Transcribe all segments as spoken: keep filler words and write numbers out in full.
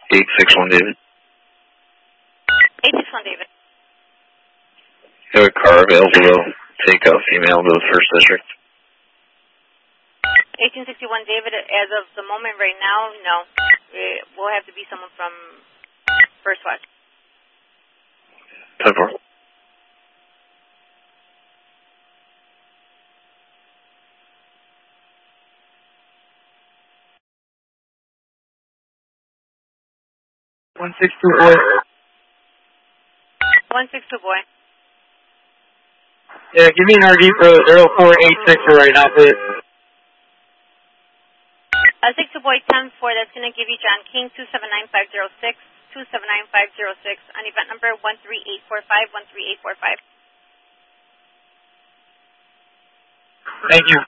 eight six one David. eight six one David. You have a car available to take a female to the first district? eighteen sixty-one David, as of the moment right now, no. It will have to be someone from First Watch. ten four. one six two boy. one six two boy. Yeah, give me an R D for zero four eight six right now, please. Uh, six two boy ten four, that's going to give you John King two seven nine five zero six, two seven nine five zero six, on event number one three eight four five, one three eight four five. Thank you.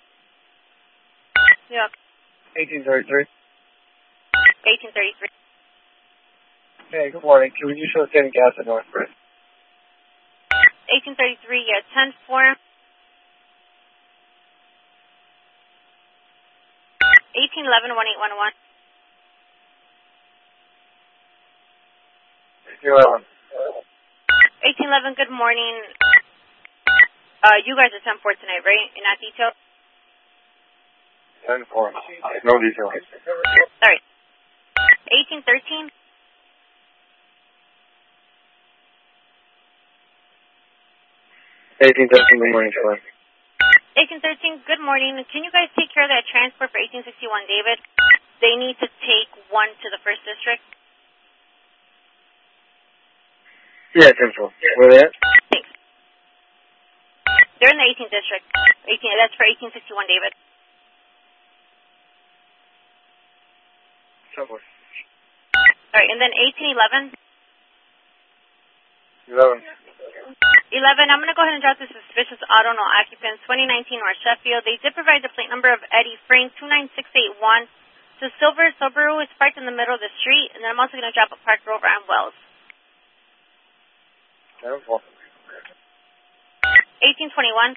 Yeah. eighteen thirty-three. eighteen thirty-three. Hey, good morning. Can you show us getting gas at Northbridge? eighteen thirty-three, yeah, ten four. eighteen eleven, one eight one one. eighteen eleven. eighteen eleven, good morning. Uh, you guys are ten four tonight, right? You're not detailed? ten four. No detail. Sorry. eighteen thirteen. eighteen thirteen, good morning, Sean. eighteen thirteen, good morning. Can you guys take care of that transport for eighteen sixty-one David? They need to take one to the first district. Yeah, ten four. Where they at? Thanks. They're in the eighteenth district. eighteen, that's for eighteen sixty-one David. ten four. All right, and then eighteen eleven. eleven. eleven, I'm going to go ahead and drop the suspicious auto, no occupants, twenty nineteen North Sheffield. They did provide the plate number of Eddie Frank, two nine six eight one. The silver Subaru is parked in the middle of the street, and then I'm also going to drop a park rover on Wells. ten four. eighteen twenty-one.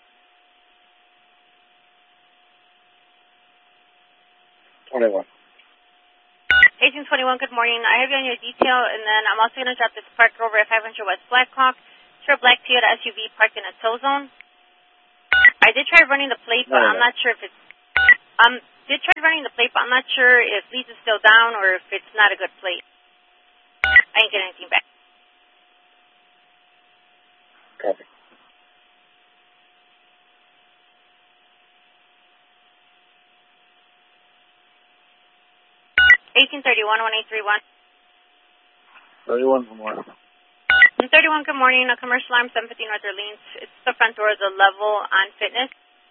twenty-one. eighteen twenty-one, good morning. I have you on your detail, and then I'm also going to drop this park rover at five hundred West Blackhawk. It's for a black Toyota S U V parked in a tow zone. I did try running the plate, but No, I'm no. not sure if it's... Um, did try running the plate, but I'm not sure if leads is still down or if it's not a good plate. I ain't getting anything back. Copy. eighteen thirty-one, one eight three one. thirty-one, good morning. And thirty-one, good morning. A commercial arm, seven fifty North Orleans. It's the front door of the level on Fitness.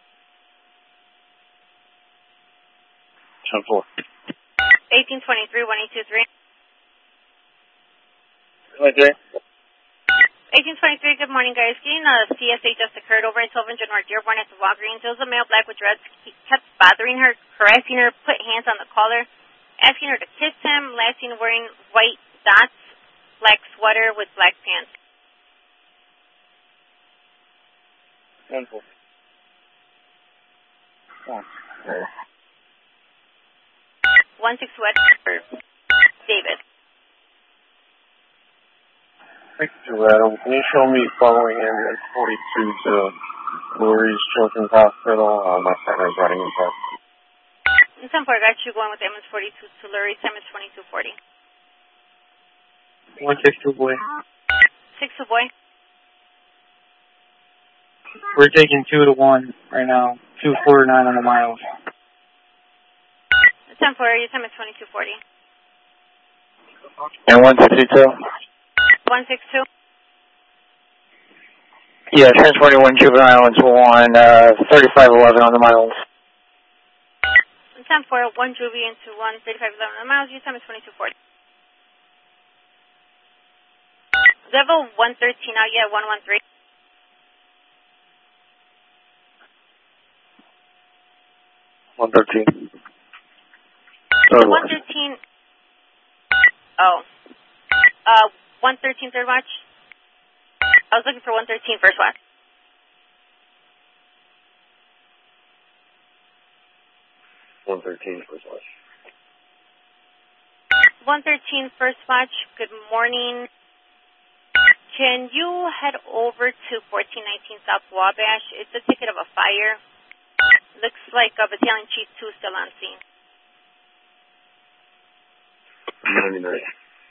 ten four. eighteen twenty-three, one eight two three. Okay. eighteen twenty-three, good morning, guys. Getting a C S A just occurred over at twelve hundred North Dearborn at the Walgreens. There was a male black with dreads. He kept bothering her, harassing her, put hands on the collar, asking her to kiss him, last seen wearing white dots, black sweater with black pants. ten four. one six West for David. Thank you, Adam. Can you show me following ambulance forty-two to Lurie's Children's Hospital? Uh, my partner's running in past. In ten four, got you going with ambulance forty-two to Lurie. Time is twenty-two forty. one six two boy. six two boy. We're taking two to one right now. two forty-nine on the miles. ten four, your time is twenty-two forty. And one sixty-two? one six two. Yeah, ten twenty-one juvenile into one, uh, thirty-five eleven on the miles. ten four, one juvie into one, thirty-five eleven on the miles. Your time is twenty-two forty. Level one thirteen out yet, one one three. one thirteen. So one thirteen. Oh. Uh, one thirteen third watch. I was looking for one thirteen first watch. one thirteen first watch. one thirteen First Watch, good morning. Can you head over to fourteen nineteen South Wabash? It's a ticket of a fire. Looks like a Battalion Chief two still on scene. ninety-nine.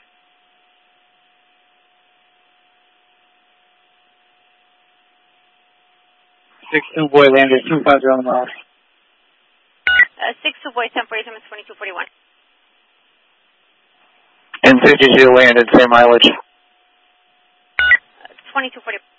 six two boy landed two five zero on the house. Uh, six two boy, ten forty-seven, twenty-two forty-one. And fifty-two landed, same mileage. Uh, twenty-two forty-one.